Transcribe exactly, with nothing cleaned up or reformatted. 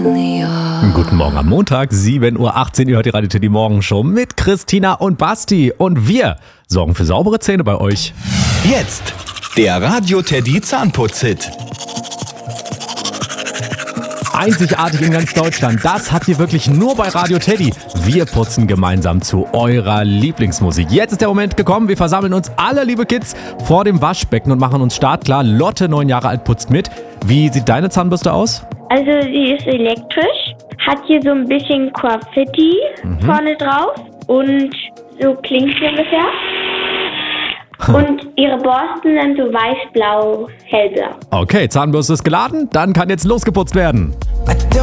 Guten Morgen am Montag, sieben Uhr achtzehn, ihr hört die Radio Teddy Morgen Show mit Christina und Basti. Und wir sorgen für saubere Zähne bei euch. Jetzt der Radio Teddy Zahnputz-Hit. Einzigartig in ganz Deutschland. Das habt ihr wirklich nur bei Radio Teddy. Wir putzen gemeinsam zu eurer Lieblingsmusik. Jetzt ist der Moment gekommen. Wir versammeln uns alle, liebe Kids, vor dem Waschbecken und machen uns startklar. Lotte, neun Jahre alt, putzt mit. Wie sieht deine Zahnbürste aus? Also sie ist elektrisch, hat hier so ein bisschen Graffiti mhm. vorne drauf und so klingt sie ungefähr. Und ihre Borsten sind so weiß-blau, hellblau. Okay, Zahnbürste ist geladen, dann kann jetzt losgeputzt werden.